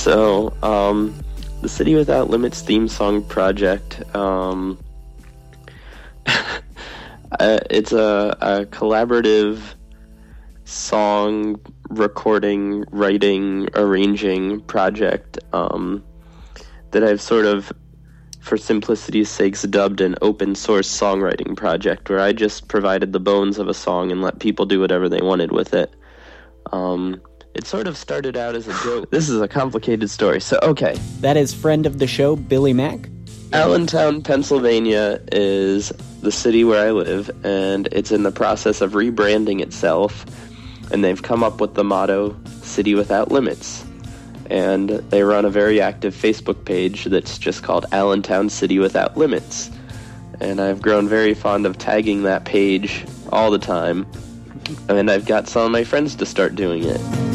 So, the City Without Limits theme song project, it's a collaborative song recording, writing, arranging project that I've sort of, for simplicity's sakes, dubbed an open source songwriting project, where I just provided the bones of a song and let people do whatever they wanted with it. It sort of started out as a joke. This is a complicated story, so okay. That is friend of the show, Billy Mack. Allentown, Pennsylvania is the city where I live, and it's in the process of rebranding itself, and they've come up with the motto, City Without Limits. And they run a very active Facebook page that's just called Allentown City Without Limits. And I've grown very fond of tagging that page all the time, and I've got some of my friends to start doing it.